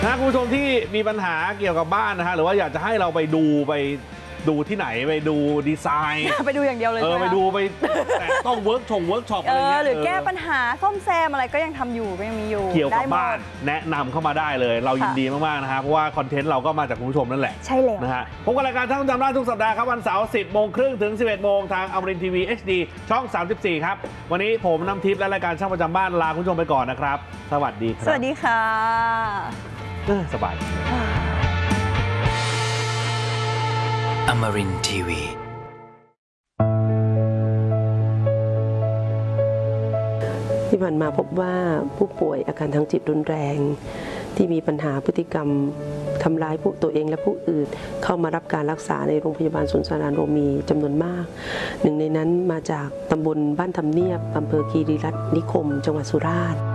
นะคุณผู้ชมที่มีปัญหาเกี่ยวกับบ้านนะฮะหรือว่าอยากจะให้เราไปดูที่ไหนไปดูดีไซน์ไปดูอย่างเดียวเลยไปดูไปแต่ต้องเวิร์กช็อปอะไรเงี้ยหรือแก้ปัญหาซ่อมแซมอะไรก็ยังทำอยู่ก็ยังมีอยู่เกี่ยวกับบ้านแนะนำเข้ามาได้เลยเรายินดีมากๆนะฮะเพราะว่าคอนเทนต์เราก็มาจากคุณผู้ชมนั่นแหละใช่แล้วนะฮะพบกับรายการท่านจำได้ทุกสัปดาห์ครับวันเสาร์ 10 โมงครึ่งถึง 11 โมงทางอมรินทร์ทีวี HD ช่อง 34 ครับวันนี้ผมน้ำทิพย์และรายการช่างประจำบ้านลาคุณผู้ชมไปก่อนนะครับสวัสดีครับสวัสดีค่ะสบาย Amarin Tiwi ที่ผ่านมาพบว่าผู้ป่วยอาการทางจิตรุนแรงที่มีปัญหาพฤติกรรมทำร้ายตัวเองและผู้อื่นเข้ามารับการรักษาในโรงพยาบาลศูนย์สารานโรมีจำนวนมากหนึ่งในนั้นมาจากตำบลบ้านทำเนียบอำเภอคีรีรัตน์นิคมจังหวัดสุราษฎร์